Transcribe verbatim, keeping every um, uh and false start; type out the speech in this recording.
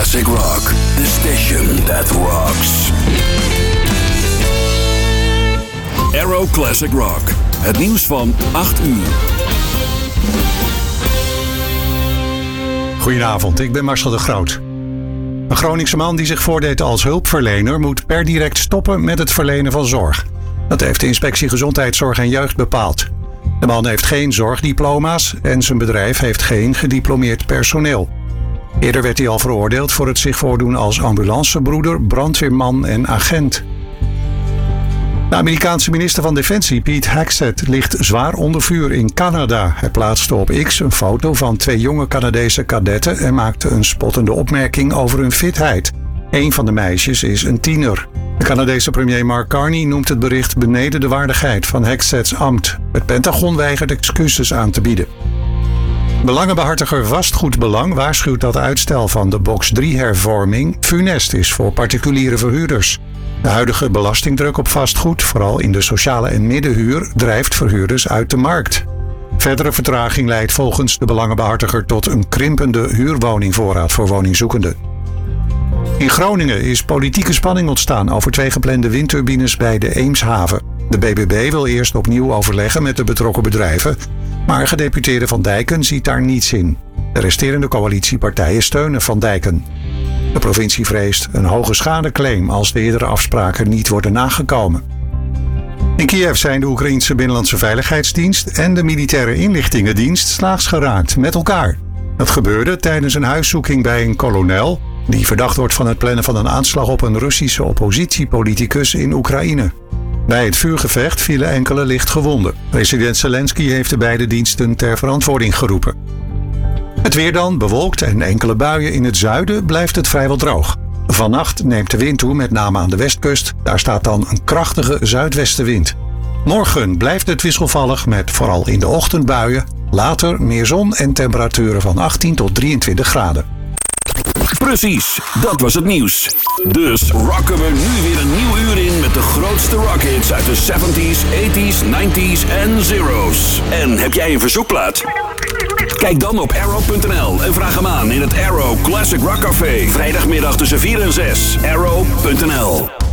Classic Rock, the station that rocks. Arrow Classic Rock, het nieuws van acht uur. Goedenavond, ik ben Marcel de Groot. Een Groningse man die zich voordeed als hulpverlener moet per direct stoppen met het verlenen van zorg. Dat heeft de Inspectie Gezondheidszorg en Jeugd bepaald. De man heeft geen zorgdiploma's en zijn bedrijf heeft geen gediplomeerd personeel. Eerder werd hij al veroordeeld voor het zich voordoen als ambulancebroeder, brandweerman en agent. De Amerikaanse minister van Defensie, Pete Hegseth, ligt zwaar onder vuur in Canada. Hij plaatste op X een foto van twee jonge Canadese kadetten en maakte een spottende opmerking over hun fitheid. Een van de meisjes is een tiener. De Canadese premier Mark Carney noemt het bericht beneden de waardigheid van Hegseths ambt. Het Pentagon weigert excuses aan te bieden. Belangenbehartiger Vastgoedbelang waarschuwt dat uitstel van de box drie hervorming funest is voor particuliere verhuurders. De huidige belastingdruk op vastgoed, vooral in de sociale en middenhuur, drijft verhuurders uit de markt. Verdere vertraging leidt volgens de belangenbehartiger tot een krimpende huurwoningvoorraad voor woningzoekenden. In Groningen is politieke spanning ontstaan over twee geplande windturbines bij de Eemshaven. De B B B wil eerst opnieuw overleggen met de betrokken bedrijven, maar gedeputeerde Van Dijken ziet daar niets in. De resterende coalitiepartijen steunen Van Dijken. De provincie vreest een hoge schadeclaim als de eerdere afspraken niet worden nagekomen. In Kiev zijn de Oekraïense Binnenlandse Veiligheidsdienst en de Militaire Inlichtingendienst slaags geraakt met elkaar. Dat gebeurde tijdens een huiszoeking bij een kolonel die verdacht wordt van het plannen van een aanslag op een Russische oppositiepoliticus in Oekraïne. Bij het vuurgevecht vielen enkele licht gewonden. President Zelensky heeft de beide diensten ter verantwoording geroepen. Het weer dan, bewolkt en enkele buien in het zuiden, blijft het vrijwel droog. Vannacht neemt de wind toe, met name aan de westkust. Daar staat dan een krachtige zuidwestenwind. Morgen blijft het wisselvallig met vooral in de ochtend buien. Later meer zon en temperaturen van achttien tot drieëntwintig graden. Precies, dat was het nieuws. Dus rocken we nu weer een nieuw uur in met de grootste rockhits uit de zeventies, tachtiger, negentiger en zero's. En heb jij een verzoekplaat? Kijk dan op arrow punt n l en vraag hem aan in het Arrow Classic Rock Café. Vrijdagmiddag tussen vier en zes. arrow punt n l